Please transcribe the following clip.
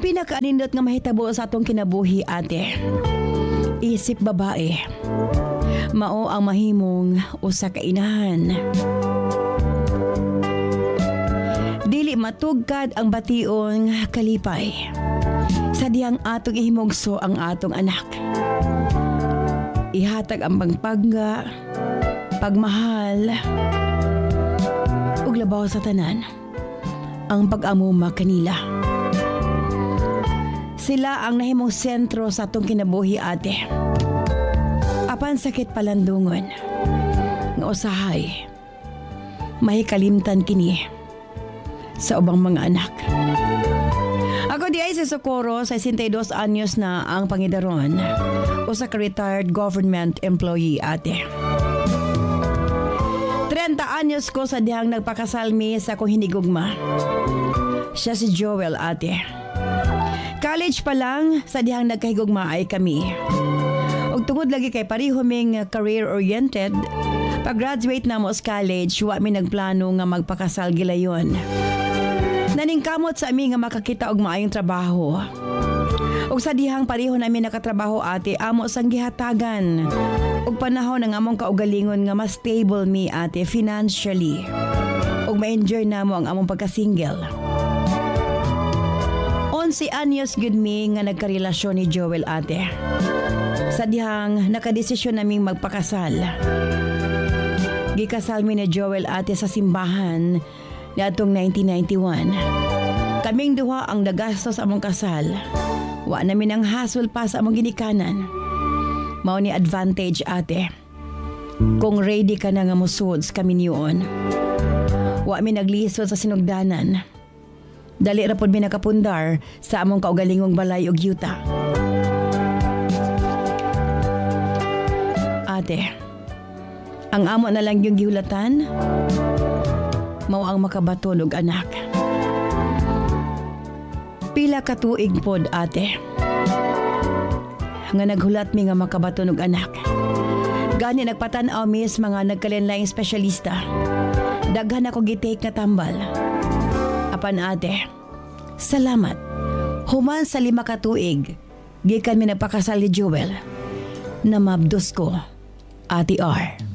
pinakaanindot nga mahitabo sa atong kinabuhi, ate. Isip babae. Mao ang mahimong usa ka inahan. Dili matugkad ang bation kalipay. Sa diyang atong ihimugso ang atong anak. Ihatag ang pagpagga, pagmahal, ug labaw sa tanan ang pag-amuma kanila. Sila ang nahimong sentro sa atong kinabuhi, ate. Apan sakit palandungon nga usahay mahikalimtan kini sa ubang mga anak. Ako di ay si Socorro, 62 anyos na ang pangidaron. Usa ka retired government employee, ate. 30 anyos ko sa dihang nagpakasalmi sa akong hinigugma. Siya si Joel, ate. College pa lang sa dihang nagkahigugma ay kami. Ug tungod lagi kay pareho ming career-oriented, pag-graduate na mo sa college, wa mi nagplano nga magpakasal gilayon. Naningkamot sa amin nga makakita og maayong trabaho. Ug sa dihang pareho namin nakatrabaho, ate, amo sang gihatagan. Ug panahon ng among kaugalingon nga mas stable mi, ate, financially. Ug ma-enjoy namo ang among pagka-single. 11 anyos gud mi nga nagkarelasyon ni Joel, ate. Sa dihang nakadesisyon naming magpakasal. Gikasal mi ni Joel, ate, sa simbahan niadtong 1991. Kaming duha ang nagastos sa among kasal. Wa namin ang hassle pa sa among ginikanan. Mao ni advantage, ate. Kung ready ka na nga musuod sa kami niyon. Wa mi naglisod sa sinugdanan. Dali ra pod mi nakapundar sa among kaugalingong balay ug yuta. Ate, ang amo na lang yung gihulatan, mao ang makabaton og anak. Pila ka tuig pod, ate, nga naghulat mi nga makabaton og anak. Gani nagpatan-aw mi sa mga nagkalinlaing espesyalista. Daghan ako gitake nga tambal. Apan, ate, salamat. Human sa 5 ka tuig, gikan mi nagpakasal ni Joel. Namabdos ko, Ate R.